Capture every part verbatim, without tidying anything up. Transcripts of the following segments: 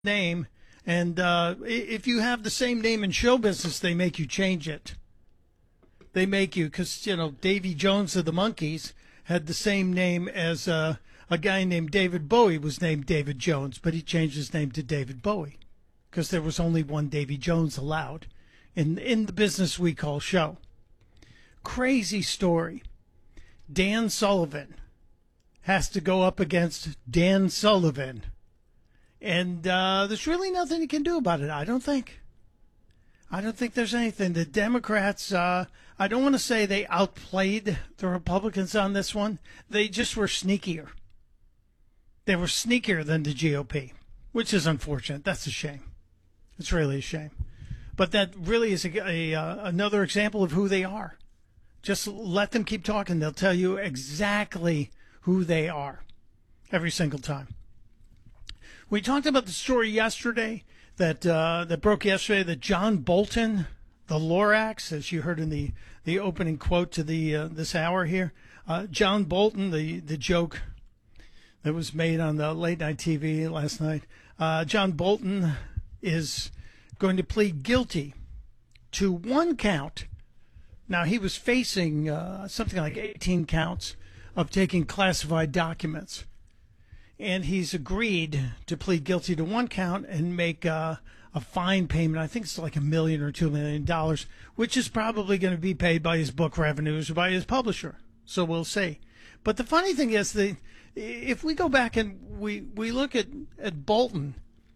name, and uh, if you have the same name in show business, they make you change it. They make you, because, you know, Davy Jones of the Monkees had the same name as uh, a guy named David Bowie was named David Jones, but he changed his name to David Bowie because there was only one Davy Jones allowed in, in the business we call show. Crazy story. Dan Sullivan has to go up against Dan Sullivan. And uh, there's really nothing you can do about it, I don't think. I don't think there's anything. The Democrats, uh, I don't want to say they outplayed the Republicans on this one. They just were sneakier. They were sneakier than the G O P, which is unfortunate. That's a shame. It's really a shame. But that really is a, a, uh, another example of who they are. Just let them keep talking. They'll tell you exactly who they are every single time. We talked about the story yesterday that uh, that broke yesterday that John Bolton, the Lorax, as you heard in the, the opening quote to the uh, this hour here, uh, John Bolton, the, the joke that was made on the late night T V last night, uh, John Bolton is going to plead guilty to one count. Now, he was facing uh, something like eighteen counts of taking classified documents. And he's agreed to plead guilty to one count and make uh, a fine payment. I think it's like a million or two million dollars, which is probably going to be paid by his book revenues or by his publisher. So we'll see. But the funny thing is, that if we go back and we, we look at, at Bolton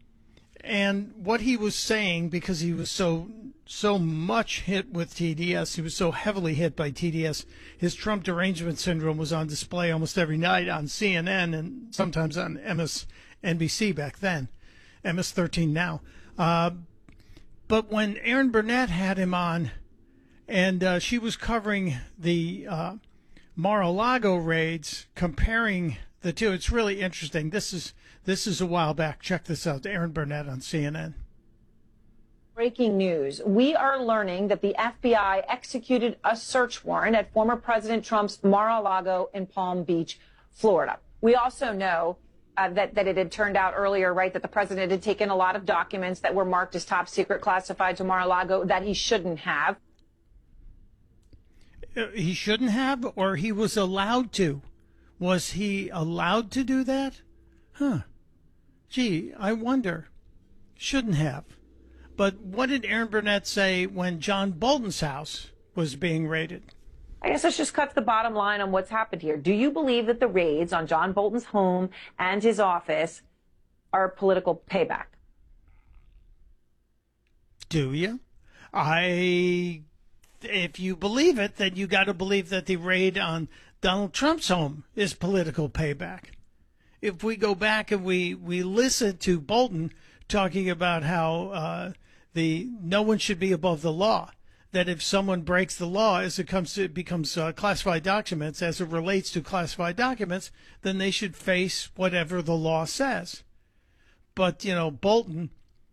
and what he was saying, because he was so so much hit with T D S, he was so heavily hit by T D S, his Trump derangement syndrome was on display almost every night on C N N and sometimes on M S N B C back then, M S thirteen now. Uh, but when Erin Burnett had him on, and uh, she was covering the uh, Mar-a-Lago raids, comparing the two, it's really interesting. This is this is a while back. Check this out. Erin Burnett on C N N. Breaking news. We are learning that the F B I executed a search warrant at former President Trump's Mar-a-Lago in Palm Beach, Florida. We also know uh, that, that it had turned out earlier, right, that the president had taken a lot of documents that were marked as top secret classified to Mar-a-Lago that he shouldn't have. He shouldn't have, or he was allowed to? Was he allowed to do that? Huh. Gee, I wonder. Shouldn't have. But what did Erin Burnett say when John Bolton's house was being raided? I guess let's just cut to the bottom line on what's happened here. Do you believe that the raids on John Bolton's home and his office are political payback? Do you? I, if you believe it, then you got to believe that the raid on Donald Trump's home is political payback. If we go back and we, we listen to Bolton talking about how uh, the no one should be above the law, that if someone breaks the law as it comes to it becomes uh, classified documents, as it relates to classified documents, then they should face whatever the law says. But, you know, Bolton,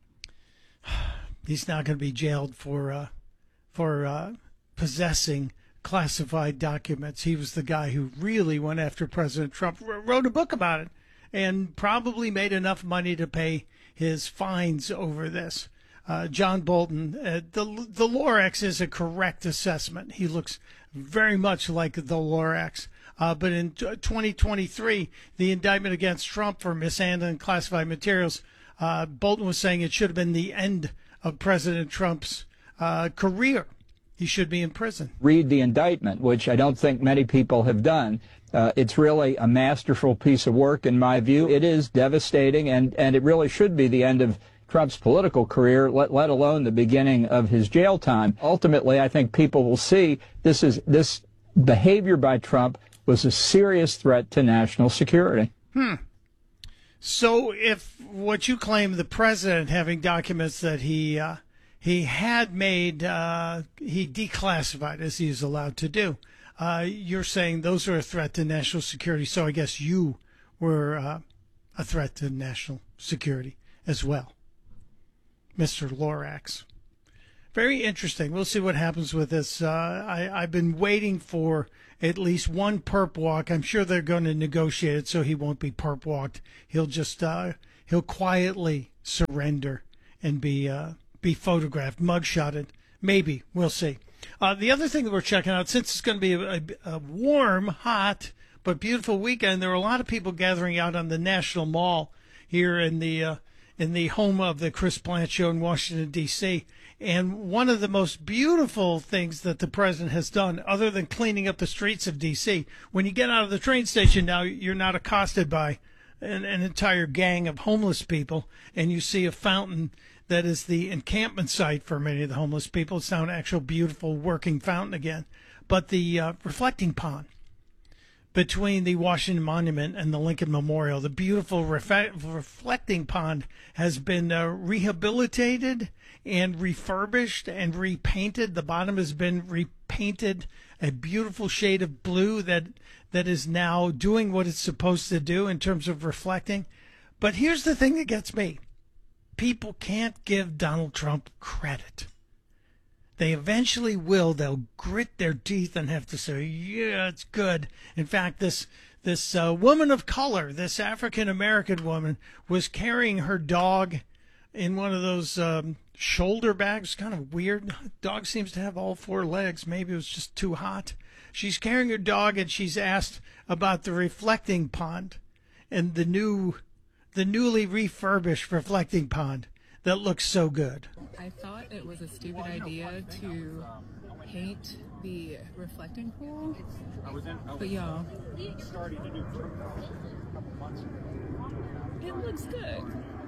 he's not going to be jailed for uh, for uh, possessing classified documents. He was the guy who really went after President Trump, wrote a book about it, and probably made enough money to pay his fines over this. Uh, John Bolton, uh, the the Lorax is a correct assessment. He looks very much like the Lorax. Uh, but in twenty twenty-three, the indictment against Trump for mishandling classified materials, uh, Bolton was saying it should have been the end of President Trump's uh, career. He should be in prison. Read the indictment, which I don't think many people have done. Uh, it's really a masterful piece of work, in my view. It is devastating, and, and it really should be the end of Trump's political career, let, let alone the beginning of his jail time. Ultimately, I think people will see this is this behavior by Trump was a serious threat to national security. Hmm. So if what you claim the president having documents that he uh, he had made, uh, he declassified as he is allowed to do, uh, you're saying those are a threat to national security. So I guess you were uh, a threat to national security as well, Mister Lorax. Very interesting. We'll see what happens with this. Uh, I, I've been waiting for at least one perp walk. I'm sure they're going to negotiate it so he won't be perp walked. He'll just uh, he'll quietly surrender and be uh, be photographed, mugshotted. Maybe. We'll see. Uh, the other thing that we're checking out, since it's going to be a, a, a warm, hot, but beautiful weekend, there are a lot of people gathering out on the National Mall here in the uh, in the home of the Chris Plante Show in Washington, D C And one of the most beautiful things that the president has done, other than cleaning up the streets of D C, when you get out of the train station now, you're not accosted by an, an entire gang of homeless people, and you see a fountain that is the encampment site for many of the homeless people. It's now an actual beautiful working fountain again. But the uh, reflecting pond between the Washington Monument and the Lincoln Memorial, the beautiful ref- reflecting pond has been uh, rehabilitated and refurbished and repainted. The bottom has been repainted a beautiful shade of blue that that is now doing what it's supposed to do in terms of reflecting. But here's the thing that gets me. People can't give Donald Trump credit. They eventually will. They'll grit their teeth and have to say, yeah, it's good. In fact, this this uh, woman of color, this African-American woman, was carrying her dog in one of those um, shoulder bags. Kind of weird. Dog seems to have all four legs. Maybe it was just too hot. She's carrying her dog, and she's asked about the reflecting pond and the new... the newly refurbished reflecting pond that looks so good. I thought it was a stupid idea to paint the reflecting pool, but y'all, it looks good.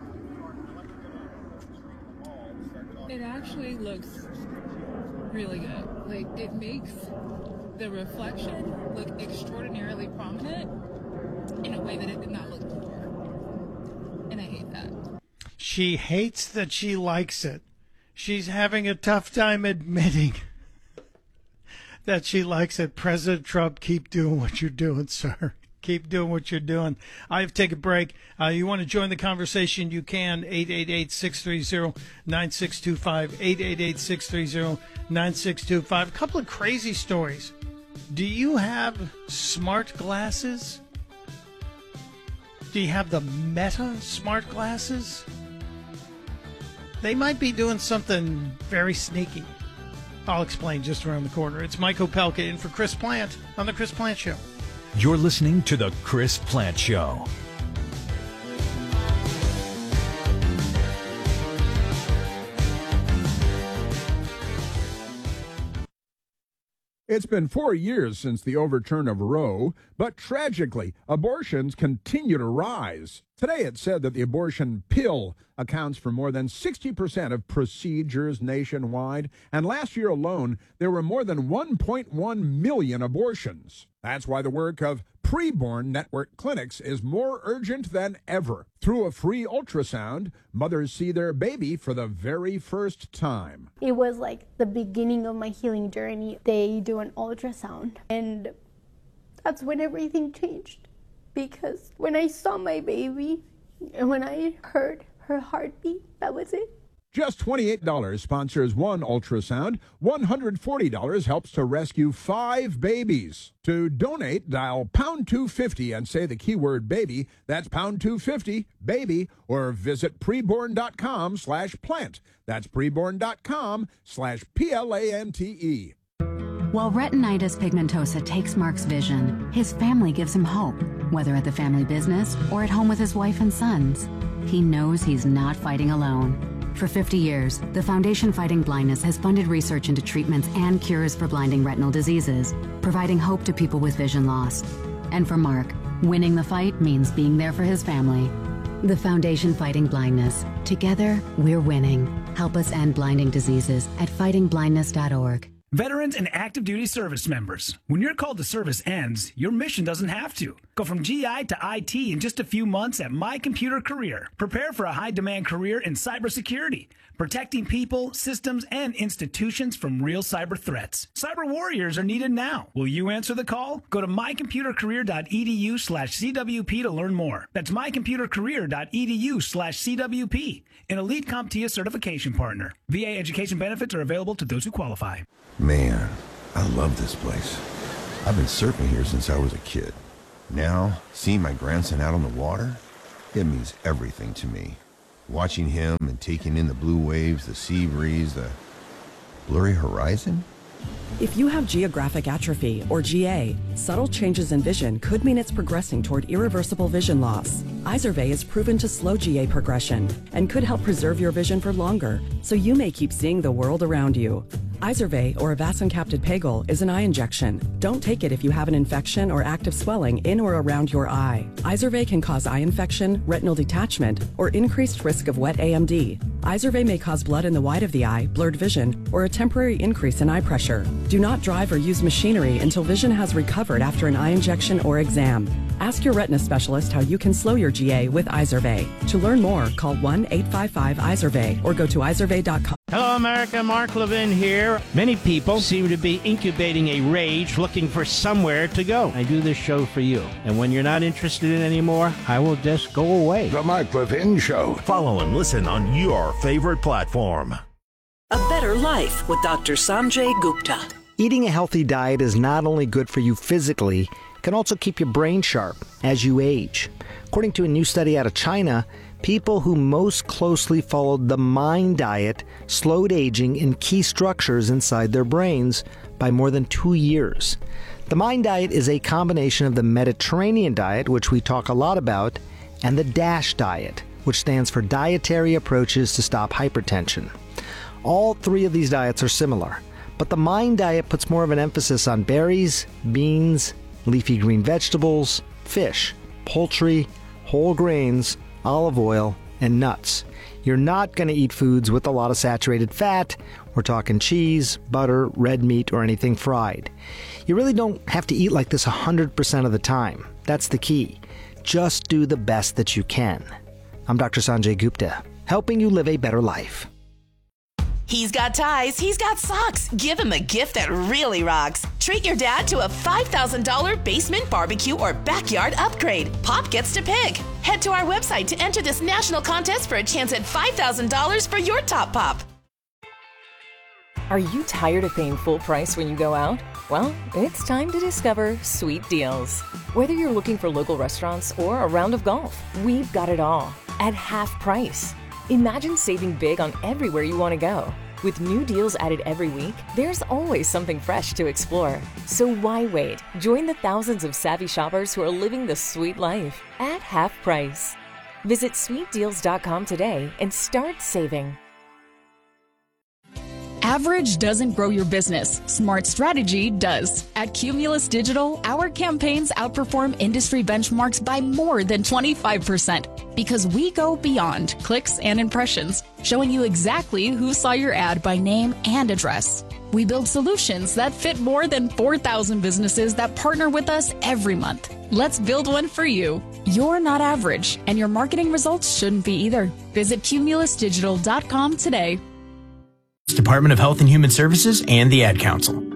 It actually looks really good. Like, it makes the reflection look extraordinarily prominent in a way that it did not look before. And I hate that. She hates that she likes it. She's having a tough time admitting that she likes it. President Trump, keep doing what you're doing, sir. Keep doing what you're doing. I have to take a break. Uh, you want to join the conversation, you can. eight eight eight, six three zero, nine six two five. eight eight eight, six three zero, nine six two five. A couple of crazy stories. Do you have smart glasses? Do you have the Meta smart glasses? They might be doing something very sneaky. I'll explain just around the corner. It's Mike Opelka in for Chris Plante on The Chris Plante Show. You're listening to The Chris Plante Show. It's been four years since the overturn of Roe, but tragically, abortions continue to rise. Today it said that the abortion pill accounts for more than sixty percent of procedures nationwide, and last year alone, there were more than one point one million abortions. That's why the work of Preborn Network clinics is more urgent than ever. Through a free ultrasound, mothers see their baby for the very first time. It was like the beginning of my healing journey. They do an ultrasound, and that's when everything changed. Because when I saw my baby and when I heard her heartbeat, that was it. Just twenty-eight dollars sponsors one ultrasound. one hundred forty dollars helps to rescue five babies. To donate, dial pound two fifty and say the keyword baby. That's pound two fifty, baby, or visit preborn.com slash plant. That's preborn.com slash P L A N T E. While retinitis pigmentosa takes Mark's vision, his family gives him hope, whether at the family business or at home with his wife and sons. He knows he's not fighting alone. For fifty years, the Foundation Fighting Blindness has funded research into treatments and cures for blinding retinal diseases, providing hope to people with vision loss. And for Mark, winning the fight means being there for his family. The Foundation Fighting Blindness. Together, we're winning. Help us end blinding diseases at fighting blindness dot org. Veterans and active duty service members, when your call to service ends, your mission doesn't have to. Go from G I to I T in just a few months at My Computer Career. Prepare for a high-demand career in cybersecurity, protecting people, systems, and institutions from real cyber threats. Cyber warriors are needed now. Will you answer the call? Go to my computer career dot e d u slash C W P to learn more. That's my computer career dot e d u slash C W P, an elite CompTIA certification partner. V A education benefits are available to those who qualify. Man, I love this place. I've been surfing here since I was a kid. Now, seeing my grandson out on the water, it means everything to me. watching him and taking in the blue waves, the sea breeze, the blurry horizon? If you have geographic atrophy, or G A, subtle changes in vision could mean it's progressing toward irreversible vision loss. Izervay is proven to slow G A progression and could help preserve your vision for longer, so you may keep seeing the world around you. Izervay, or avacincaptad pegol, is an eye injection. Don't take it if you have an infection or active swelling in or around your eye. Izervay can cause eye infection, retinal detachment, or increased risk of wet A M D. Izervay may cause blood in the white of the eye, blurred vision, or a temporary increase in eye pressure. Do not drive or use machinery until vision has recovered after an eye injection or exam. Ask your retina specialist how you can slow your G A with Izervay. To learn more, call one eight five five Izervay or go to izervay dot com. Hello, America. Mark Levin here. Many people seem to be incubating a rage looking for somewhere to go. I do this show for you. And when you're not interested in it anymore, I will just go away. The Mark Levin Show. Follow and listen on your favorite platform. A Better Life with Doctor Sanjay Gupta. Eating a healthy diet is not only good for you physically, it can also keep your brain sharp as you age. According to a new study out of China, people who most closely followed the MIND diet slowed aging in key structures inside their brains by more than two years. The MIND diet is a combination of the Mediterranean diet, which we talk a lot about, and the DASH diet, which stands for Dietary Approaches to Stop Hypertension. All three of these diets are similar, but the MIND diet puts more of an emphasis on berries, beans, leafy green vegetables, fish, poultry, whole grains, olive oil, and nuts. You're not going to eat foods with a lot of saturated fat. We're talking cheese, butter, red meat, or anything fried. You really don't have to eat like this one hundred percent of the time. That's the key. Just do the best that you can. I'm Doctor Sanjay Gupta, helping you live a better life. He's got ties, he's got socks. Give him a gift that really rocks. Treat your dad to a five thousand dollars basement barbecue or backyard upgrade. Pop gets to pick. Head to our website to enter this national contest for a chance at five thousand dollars for your top pop. Are you tired of paying full price when you go out? Well, it's time to discover Sweet Deals. Whether you're looking for local restaurants or a round of golf, we've got it all at half price. Imagine saving big on everywhere you want to go. With new deals added every week, there's always something fresh to explore. So why wait? Join the thousands of savvy shoppers who are living the sweet life at half price. Visit sweet deals dot com today and start saving. Average doesn't grow your business. Smart strategy does. At Cumulus Digital, our campaigns outperform industry benchmarks by more than twenty-five percent because we go beyond clicks and impressions, showing you exactly who saw your ad by name and address. We build solutions that fit more than four thousand businesses that partner with us every month. Let's build one for you. You're not average, and your marketing results shouldn't be either. Visit cumulus digital dot com today. Department of Health and Human Services and the Ad Council.